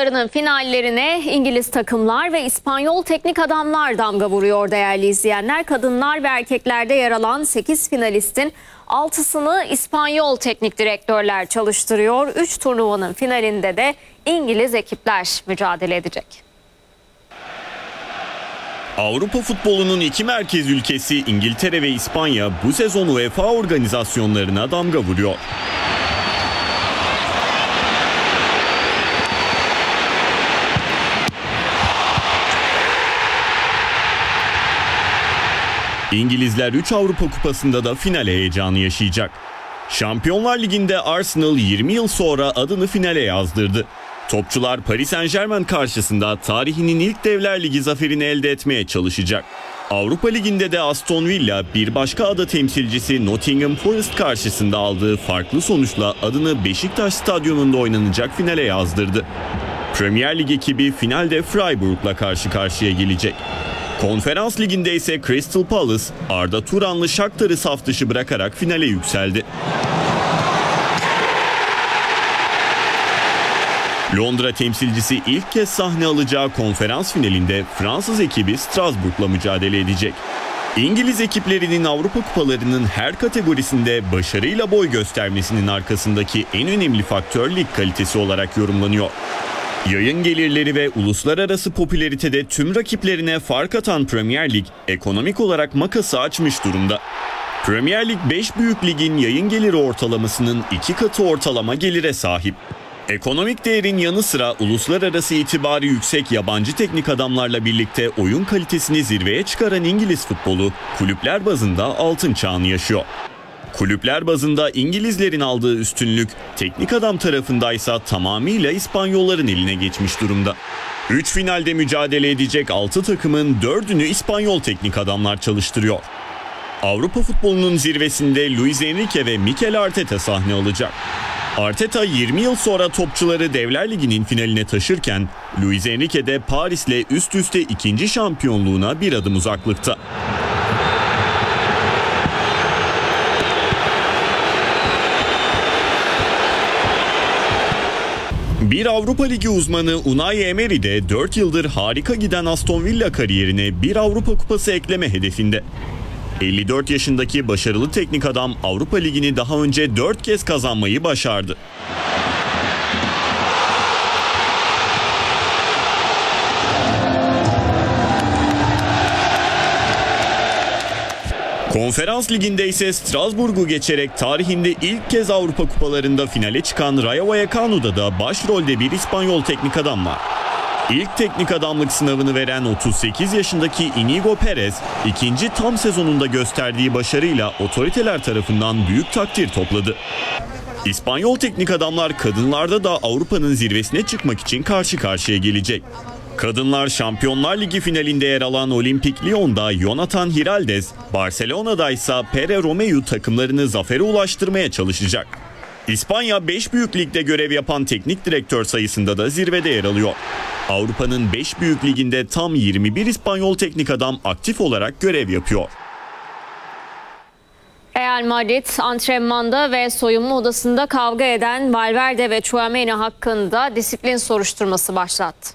Kupalarının finallerine İngiliz takımlar ve İspanyol teknik adamlar damga vuruyor değerli izleyenler. Kadınlar ve erkeklerde yer alan 8 finalistin 6'sını İspanyol teknik direktörler çalıştırıyor. 3 turnuvanın finalinde de İngiliz ekipler mücadele edecek. Avrupa futbolunun iki merkez ülkesi İngiltere ve İspanya bu sezon UEFA organizasyonlarına damga vuruyor. İngilizler 3 Avrupa Kupası'nda da final heyecanı yaşayacak. Şampiyonlar Ligi'nde Arsenal 20 yıl sonra adını finale yazdırdı. Topçular Paris Saint-Germain karşısında tarihinin ilk Devler Ligi zaferini elde etmeye çalışacak. Avrupa Ligi'nde de Aston Villa bir başka ada temsilcisi Nottingham Forest karşısında aldığı farklı sonuçla adını Beşiktaş Stadyumunda oynanacak finale yazdırdı. Premier Lig ekibi finalde Freiburg'la karşı karşıya gelecek. Konferans Ligi'nde ise Crystal Palace, Arda Turanlı Shakhtar'ı saf dışı bırakarak finale yükseldi. Londra temsilcisi ilk kez sahne alacağı konferans finalinde Fransız ekibi Strasbourg'la mücadele edecek. İngiliz ekiplerinin Avrupa Kupalarının her kategorisinde başarıyla boy göstermesinin arkasındaki en önemli faktör lig kalitesi olarak yorumlanıyor. Yayın gelirleri ve uluslararası popülaritede tüm rakiplerine fark atan Premier Lig ekonomik olarak makası açmış durumda. Premier Lig 5 büyük ligin yayın geliri ortalamasının 2 katı ortalama gelire sahip. Ekonomik değerin yanı sıra uluslararası itibarı yüksek yabancı teknik adamlarla birlikte oyun kalitesini zirveye çıkaran İngiliz futbolu kulüpler bazında altın çağını yaşıyor. Kulüpler bazında İngilizlerin aldığı üstünlük, teknik adam tarafındaysa tamamıyla İspanyolların eline geçmiş durumda. 3 finalde mücadele edecek 6 takımın 4'ünü İspanyol teknik adamlar çalıştırıyor. Avrupa futbolunun zirvesinde Luis Enrique ve Mikel Arteta sahne alacak. Arteta 20 yıl sonra topçuları Devler Ligi'nin finaline taşırken Luis Enrique de Paris'le üst üste ikinci şampiyonluğuna bir adım uzaklıkta. Bir Avrupa Ligi uzmanı Unai Emery de 4 yıldır harika giden Aston Villa kariyerine bir Avrupa Kupası ekleme hedefinde. 54 yaşındaki başarılı teknik adam Avrupa Ligi'ni daha önce 4 kez kazanmayı başardı. Konferans Ligi'nde ise Strasbourg'u geçerek tarihinde ilk kez Avrupa Kupalarında finale çıkan Rayo Vallecano'da da başrolde bir İspanyol teknik adam var. İlk teknik adamlık sınavını veren 38 yaşındaki Inigo Perez, ikinci tam sezonunda gösterdiği başarıyla otoriteler tarafından büyük takdir topladı. İspanyol teknik adamlar kadınlarda da Avrupa'nın zirvesine çıkmak için karşı karşıya gelecek. Kadınlar Şampiyonlar Ligi finalinde yer alan Olimpik Lyon'da Jonathan Hiraldez, Barcelona'da ise Pere Romeu takımlarını zafere ulaştırmaya çalışacak. İspanya 5 büyük ligde görev yapan teknik direktör sayısında da zirvede yer alıyor. Avrupa'nın 5 büyük liginde tam 21 İspanyol teknik adam aktif olarak görev yapıyor. Real Madrid antrenmanda ve soyunma odasında kavga eden Valverde ve Tchouaméni hakkında disiplin soruşturması başlattı.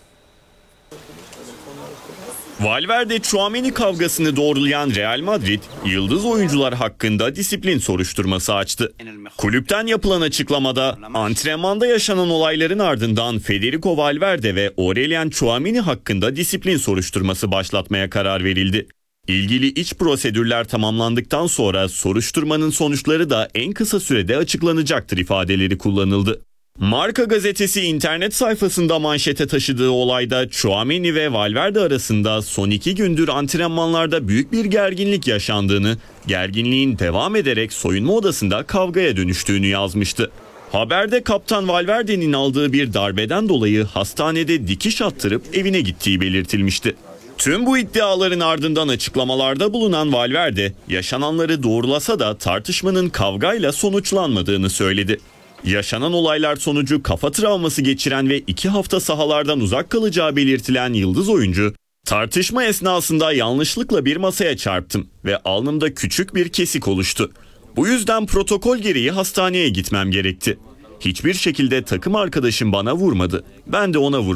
Valverde-Tchouaméni kavgasını doğrulayan Real Madrid, yıldız oyuncular hakkında disiplin soruşturması açtı. Kulüpten yapılan açıklamada, antrenmanda yaşanan olayların ardından Federico Valverde ve Aurelien Tchouaméni hakkında disiplin soruşturması başlatmaya karar verildi. İlgili iç prosedürler tamamlandıktan sonra soruşturmanın sonuçları da en kısa sürede açıklanacaktır ifadeleri kullanıldı. Marca gazetesi internet sayfasında manşete taşıdığı olayda Tchouaméni ve Valverde arasında son 2 gündür antrenmanlarda büyük bir gerginlik yaşandığını, gerginliğin devam ederek soyunma odasında kavgaya dönüştüğünü yazmıştı. Haberde kaptan Valverde'nin aldığı bir darbeden dolayı hastanede dikiş attırıp evine gittiği belirtilmişti. Tüm bu iddiaların ardından açıklamalarda bulunan Valverde, yaşananları doğrulasa da tartışmanın kavgayla sonuçlanmadığını söyledi. Yaşanan olaylar sonucu kafa travması geçiren ve 2 hafta sahalardan uzak kalacağı belirtilen yıldız oyuncu, tartışma esnasında yanlışlıkla bir masaya çarptım ve alnımda küçük bir kesik oluştu. Bu yüzden protokol gereği hastaneye gitmem gerekti. Hiçbir şekilde takım arkadaşım bana vurmadı. Ben de ona vurmadım.